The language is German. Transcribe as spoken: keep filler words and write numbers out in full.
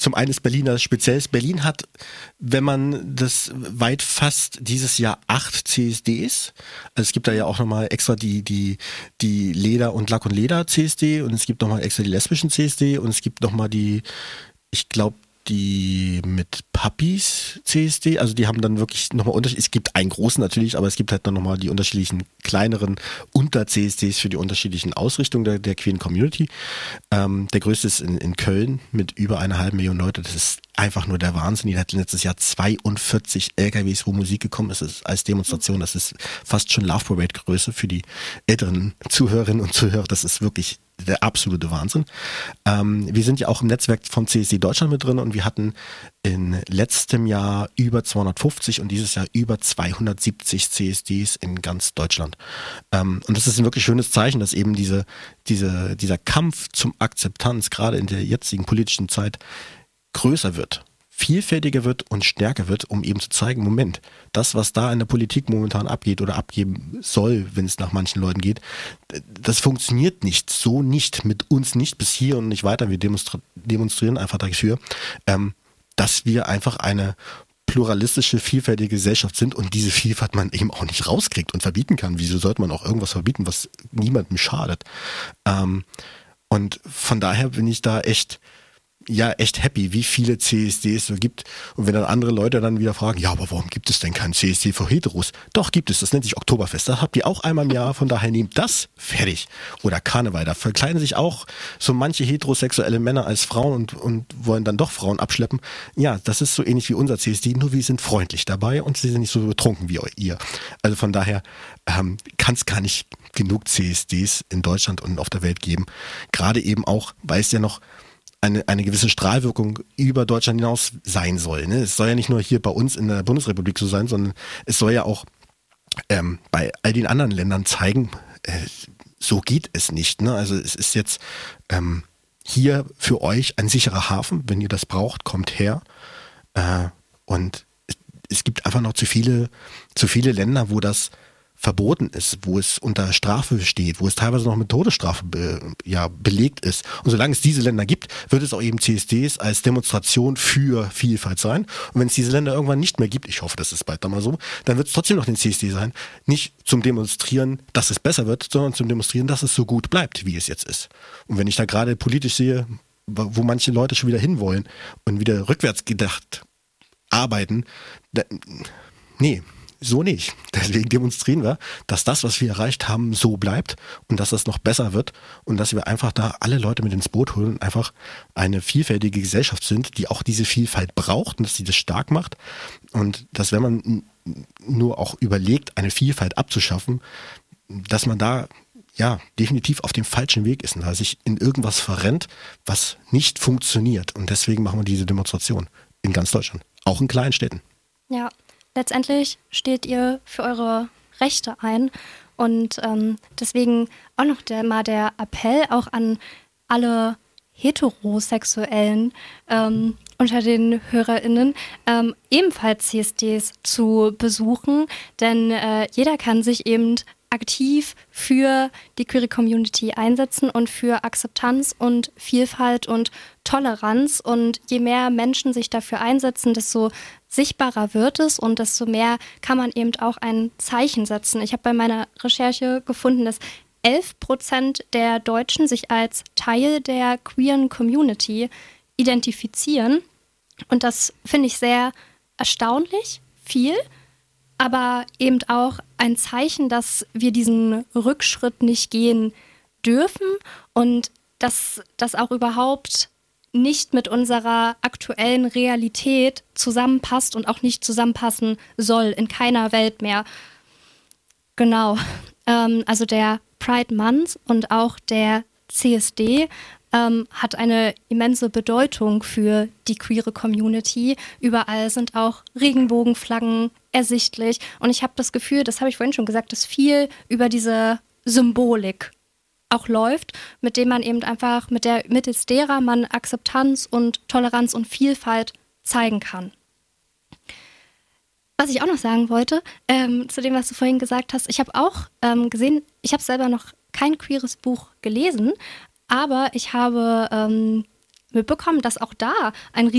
zum einen ist Berlin das Spezielles. Berlin hat, wenn man das weit fasst, dieses Jahr acht C S Ds. Also es gibt da ja auch nochmal extra die, die, die Leder- und Lack- und Leder-C S D und es gibt nochmal extra die lesbischen C S D und es gibt nochmal die, ich glaube, die mit Puppies C S D, also die haben dann wirklich nochmal Unterschied. Es gibt einen großen natürlich, aber es gibt halt dann nochmal die unterschiedlichen kleineren Unter-C S Ds für die unterschiedlichen Ausrichtungen der, der queeren Community. Ähm, der größte ist in, in Köln mit über einer halben Million Leute. Das ist einfach nur der Wahnsinn. Die hatten letztes Jahr zweiundvierzig L K Ws, wo Musik gekommen ist, ist als Demonstration. Das ist fast schon Love Parade Größe für die älteren Zuhörerinnen und Zuhörer. Das ist wirklich der absolute Wahnsinn. Ähm, wir sind ja auch im Netzwerk vom C S D Deutschland mit drin und wir hatten in letztem Jahr über zweihundertfünfzig und dieses Jahr über zweihundertsiebzig C S Ds in ganz Deutschland. Ähm, und das ist ein wirklich schönes Zeichen, dass eben diese, diese, dieser Kampf zum Akzeptanz gerade in der jetzigen politischen Zeit größer wird, vielfältiger wird und stärker wird, um eben zu zeigen, Moment, das, was da in der Politik momentan abgeht oder abgeben soll, wenn es nach manchen Leuten geht, das funktioniert nicht, so nicht, mit uns nicht, bis hier und nicht weiter. Wir demonstra- demonstrieren einfach dafür, ähm, dass wir einfach eine pluralistische, vielfältige Gesellschaft sind und diese Vielfalt man eben auch nicht rauskriegt und verbieten kann. Wieso sollte man auch irgendwas verbieten, was niemandem schadet? Ähm, und von daher bin ich da echt ja echt happy, wie viele C S Ds es so gibt. Und wenn dann andere Leute dann wieder fragen, ja, aber warum gibt es denn kein C S D für Heteros? Doch, gibt es. Das nennt sich Oktoberfest. Das habt ihr auch einmal im Jahr, von daher nehmt das fertig. Oder Karneval. Da verkleiden sich auch so manche heterosexuelle Männer als Frauen und, und wollen dann doch Frauen abschleppen. Ja, das ist so ähnlich wie unser C S D, nur wir sind freundlich dabei und sie sind nicht so betrunken wie ihr. Also von daher ähm, kann es gar nicht genug C S Ds in Deutschland und auf der Welt geben. Gerade eben auch, weil es ja noch Eine, eine gewisse Strahlwirkung über Deutschland hinaus sein soll. Ne? Es soll ja nicht nur hier bei uns in der Bundesrepublik so sein, sondern es soll ja auch ähm, bei all den anderen Ländern zeigen, äh, so geht es nicht. Ne? Also es ist jetzt ähm, hier für euch ein sicherer Hafen. Wenn ihr das braucht, kommt her. Äh, und es, es gibt einfach noch zu viele, zu viele Länder, wo das verboten ist, wo es unter Strafe steht, wo es teilweise noch mit Todesstrafe be, ja, belegt ist. Und solange es diese Länder gibt, wird es auch eben C S Ds als Demonstration für Vielfalt sein. Und wenn es diese Länder irgendwann nicht mehr gibt, ich hoffe, das ist bald dann mal so, dann wird es trotzdem noch den C S D sein. Nicht zum Demonstrieren, dass es besser wird, sondern zum Demonstrieren, dass es so gut bleibt, wie es jetzt ist. Und wenn ich da gerade politisch sehe, wo manche Leute schon wieder hinwollen und wieder rückwärts gedacht arbeiten, da, nee, so nicht. Deswegen demonstrieren wir, dass das, was wir erreicht haben, so bleibt und dass das noch besser wird und dass wir einfach da alle Leute mit ins Boot holen und einfach eine vielfältige Gesellschaft sind, die auch diese Vielfalt braucht und dass sie das stark macht und dass, wenn man nur auch überlegt, eine Vielfalt abzuschaffen, dass man da ja definitiv auf dem falschen Weg ist und da sich in irgendwas verrennt, was nicht funktioniert. Und deswegen machen wir diese Demonstration in ganz Deutschland, auch in kleinen Städten. Ja. Letztendlich steht ihr für eure Rechte ein und ähm, deswegen auch noch der, mal der Appell auch an alle Heterosexuellen ähm, unter den HörerInnen, ähm, ebenfalls C S Ds zu besuchen, denn äh, jeder kann sich eben aktiv für die queere Community einsetzen und für Akzeptanz und Vielfalt und Toleranz. Und je mehr Menschen sich dafür einsetzen, desto sichtbarer wird es und desto mehr kann man eben auch ein Zeichen setzen. Ich habe bei meiner Recherche gefunden, dass elf Prozent der Deutschen sich als Teil der queeren Community identifizieren. Und das finde ich sehr erstaunlich, viel, aber eben auch ein Zeichen, dass wir diesen Rückschritt nicht gehen dürfen und dass das auch überhaupt nicht mit unserer aktuellen Realität zusammenpasst und auch nicht zusammenpassen soll, in keiner Welt mehr. Genau, ähm, also der Pride Month und auch der C S D ähm, hat eine immense Bedeutung für die queere Community. Überall sind auch Regenbogenflaggen ersichtlich und ich habe das Gefühl, das habe ich vorhin schon gesagt, dass viel über diese Symbolik auch läuft, mit dem man eben einfach, mit der, mittels derer man Akzeptanz und Toleranz und Vielfalt zeigen kann. Was ich auch noch sagen wollte, ähm, zu dem, was du vorhin gesagt hast, ich habe auch ähm, gesehen, ich habe selber noch kein queeres Buch gelesen, aber ich habe ähm, mitbekommen, dass auch da ein